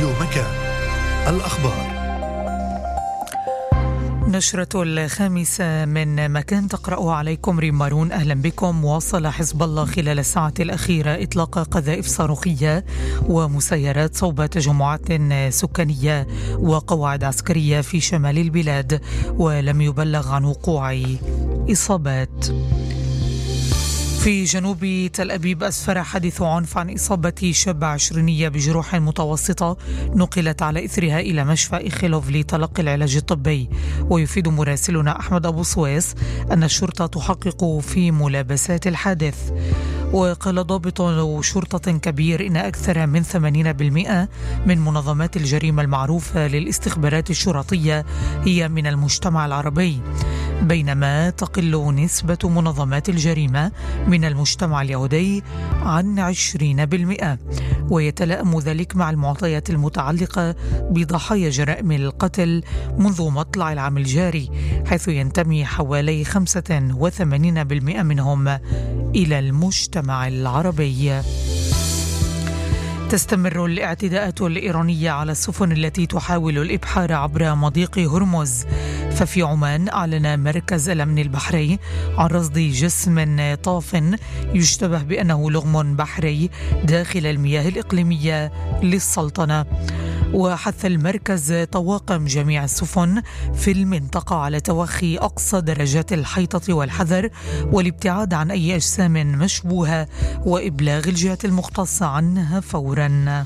راديو مكان. الأخبار. نشرة الخامسة من مكان تقرأ عليكم ريم مارون. أهلا بكم. واصل حزب الله خلال الساعة الأخيرة إطلاق قذائف صاروخية ومسيرات صوب تجمعات سكانية وقواعد عسكرية في شمال البلاد، ولم يبلغ عن وقوع إصابات. في جنوب تل أبيب أسفر حادث عنف عن إصابة شاب 20 بجروح متوسطة نقلت على إثرها إلى مشفى إيخيلوف لتلقي العلاج الطبي. ويفيد مراسلنا أحمد أبو سويس أن الشرطة تحقق في ملابسات الحادث. وقال ضابط شرطة كبير إن أكثر من 80% من منظمات الجريمة المعروفة للاستخبارات الشرطية هي من المجتمع العربي، بينما تقل نسبة منظمات الجريمة من المجتمع اليهودي عن 20%. ويتلائم ذلك مع المعطيات المتعلقة بضحايا جرائم القتل منذ مطلع العام الجاري، حيث ينتمي حوالي 85% منهم إلى المجتمع العربي. تستمر الاعتداءات الإيرانية على السفن التي تحاول الإبحار عبر مضيق هرمز. ففي عمان أعلن مركز الأمن البحري عن رصد جسم طاف يشتبه بأنه لغم بحري داخل المياه الإقليمية للسلطنة. وحث المركز طواقم جميع السفن في المنطقة على توخي أقصى درجات الحيطة والحذر والابتعاد عن أي أجسام مشبوهة وإبلاغ الجهات المختصة عنها فوراً.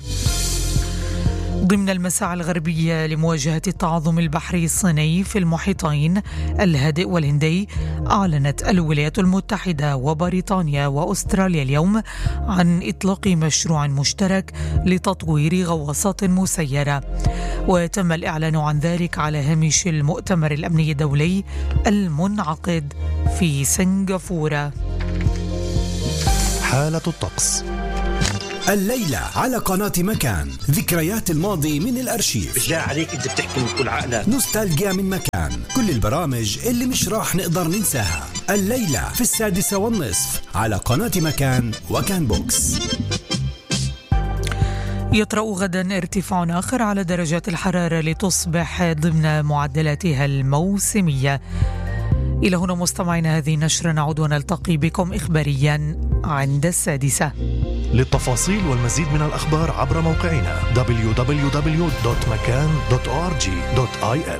ضمن المساعي الغربية لمواجهة التعاظم البحري الصيني في المحيطين الهادئ والهندي، أعلنت الولايات المتحدة وبريطانيا وأستراليا اليوم عن إطلاق مشروع مشترك لتطوير غواصات مسيرة. وتم الإعلان عن ذلك على هامش المؤتمر الأمني الدولي المنعقد في سنغافورة. حالة الطقس الليلة على قناة مكان، ذكريات الماضي من الأرشيف. بالله عليك أنت بتحكي من كل عقلك. نوستالجيا من مكان، كل البرامج اللي مش راح نقدر ننساها. الليلة في 6:30 على قناة مكان وكان بوكس. يطرأ غدا ارتفاع آخر على درجات الحرارة لتصبح ضمن معدلاتها الموسمية. إلى هنا مستمعينا هذه النشرة، نعود ونلتقي بكم إخباريا عند 6. للتفاصيل والمزيد من الأخبار عبر موقعنا www.makan.org.il.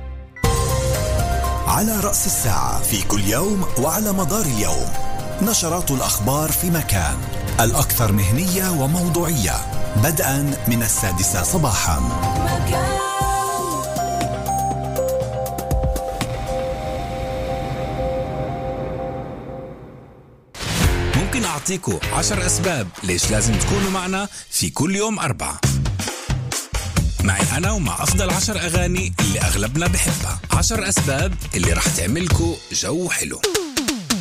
على رأس الساعة في كل يوم وعلى مدار اليوم، نشرات الأخبار في مكان، الأكثر مهنية وموضوعية، بدءا من 6 صباحا. ممكن أعطيكم 10 أسباب ليش لازم تكونوا معنا في كل يوم 4 معي أنا ومع أفضل 10 أغاني اللي أغلبنا بحبها. 10 أسباب اللي رح تعملكوا جو حلو.